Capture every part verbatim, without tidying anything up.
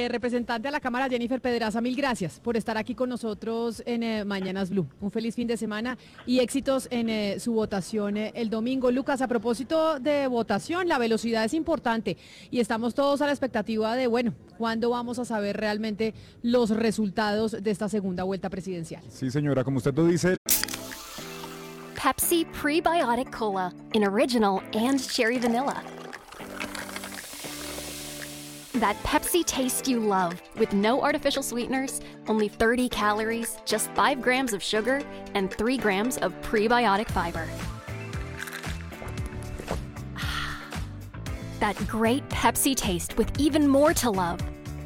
Eh, representante a la Cámara, Jennifer Pedraza, mil gracias por estar aquí con nosotros en eh, Mañanas Blue. Un feliz fin de semana y éxitos en eh, su votación eh, el domingo. Lucas, a propósito de votación, la velocidad es importante y estamos todos a la expectativa de, bueno, ¿cuándo vamos a saber realmente los resultados de esta segunda vuelta presidencial? Sí, señora, como usted lo dice. Pepsi Prebiotic Cola in original and cherry vanilla. That Pepsi taste you love, with no artificial sweeteners, only thirty calories, just five grams of sugar, and three grams of prebiotic fiber. That great Pepsi taste with even more to love.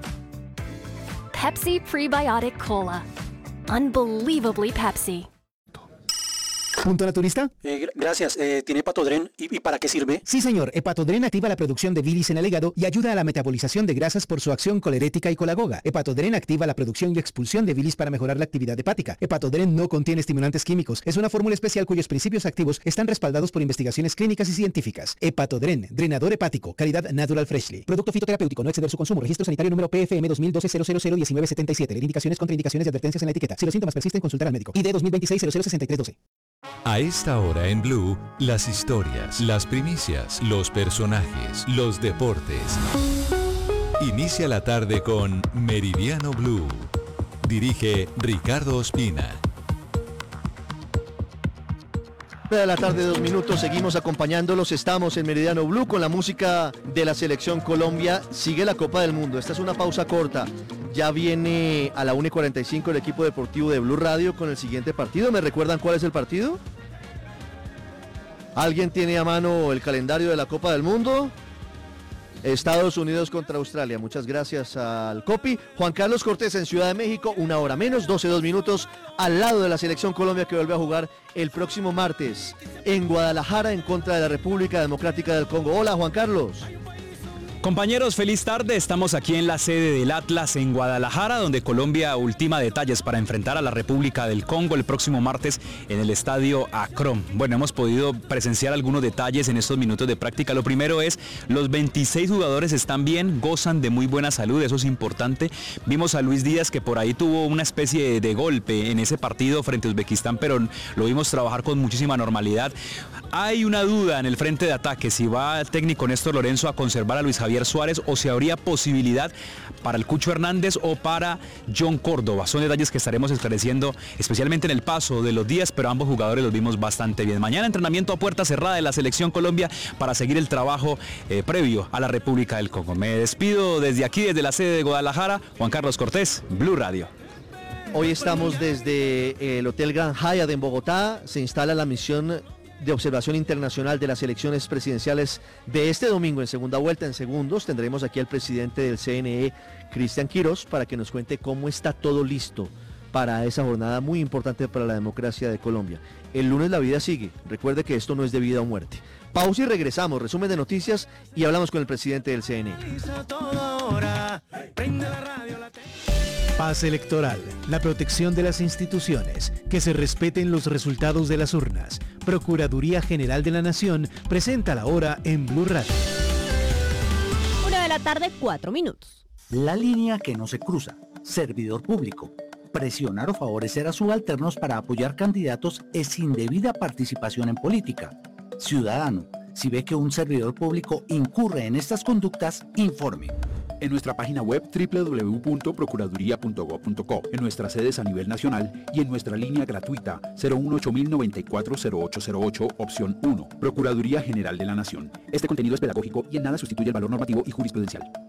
Pepsi Prebiotic Cola. Unbelievably Pepsi. ¿Punto naturista? Eh, gracias. Eh, ¿Tiene Hepatodren? ¿Y, ¿Y para qué sirve? Sí, señor. Hepatodren activa la producción de bilis en el hígado y ayuda a la metabolización de grasas por su acción colerética y colagoga. Hepatodren activa la producción y expulsión de bilis para mejorar la actividad hepática. Hepatodren no contiene estimulantes químicos. Es una fórmula especial cuyos principios activos están respaldados por investigaciones clínicas y científicas. Hepatodren, drenador hepático, calidad Natural Freshly. Producto fitoterapéutico, no exceder su consumo. Registro sanitario número P F M dos mil doce cero cero cero diecinueve setenta y siete. Leer indicaciones, contraindicaciones y advertencias en la etiqueta. Si los síntomas persisten, consultar al médico. I D dos mil veintiséis cero cero sesenta y tres doce. A esta hora en Blue, las historias, las primicias, los personajes, los deportes. Inicia la tarde con Meridiano Blue. Dirige Ricardo Ospina. De la tarde, dos minutos, seguimos acompañándolos, estamos en Meridiano Blue con la música de la Selección Colombia, sigue la Copa del Mundo, esta es una pausa corta, ya viene a la una y cuarenta y cinco el equipo deportivo de Blue Radio con el siguiente partido. ¿Me recuerdan cuál es el partido? ¿Alguien tiene a mano el calendario de la Copa del Mundo? Estados Unidos contra Australia. Muchas gracias al Copi. Juan Carlos Cortés en Ciudad de México, una hora menos, doce dos minutos, al lado de la Selección Colombia que vuelve a jugar el próximo martes en Guadalajara en contra de la República Democrática del Congo. Hola, Juan Carlos. Compañeros, feliz tarde. Estamos aquí en la sede del Atlas en Guadalajara, donde Colombia ultima detalles para enfrentar a la República del Congo el próximo martes en el estadio Akron. Bueno, hemos podido presenciar algunos detalles en estos minutos de práctica. Lo primero es, los veintiséis jugadores están bien, gozan de muy buena salud, eso es importante. Vimos a Luis Díaz que por ahí tuvo una especie de golpe en ese partido frente a Uzbekistán, pero lo vimos trabajar con muchísima normalidad. Hay una duda en el frente de ataque, si va el técnico Néstor Lorenzo a conservar a Luis Javier Suárez o si habría posibilidad para el Cucho Hernández o para John Córdoba. Son detalles que estaremos esclareciendo, especialmente en el paso de los días, pero ambos jugadores los vimos bastante bien. Mañana entrenamiento a puerta cerrada de la Selección Colombia para seguir el trabajo eh, previo a la República del Congo. Me despido desde aquí, desde la sede de Guadalajara. Juan Carlos Cortés, Blue Radio. Hoy estamos desde el Hotel Grand Hyatt en Bogotá, se instala la misión de observación internacional de las elecciones presidenciales de este domingo en segunda vuelta. En segundos tendremos aquí al presidente del C N E, Cristian Quirós, para que nos cuente cómo está todo listo para esa jornada muy importante para la democracia de Colombia. El lunes la vida sigue, recuerde que esto no es de vida o muerte. Pausa y regresamos, resumen de noticias y hablamos con el presidente del C N E. Paz electoral, la protección de las instituciones, que se respeten los resultados de las urnas. Procuraduría General de la Nación presenta la hora en Blue Radio. Una de la tarde, cuatro minutos. La línea que no se cruza. Servidor público. Presionar o favorecer a subalternos para apoyar candidatos es indebida participación en política. Ciudadano, si ve que un servidor público incurre en estas conductas, informe. En nuestra página web doble u doble u doble u punto procuraduría punto gob punto co, en nuestras sedes a nivel nacional y en nuestra línea gratuita cero uno ocho mil noventa y cuatro cero ocho cero ocho, opción uno. Procuraduría General de la Nación. Este contenido es pedagógico y en nada sustituye el valor normativo y jurisprudencial.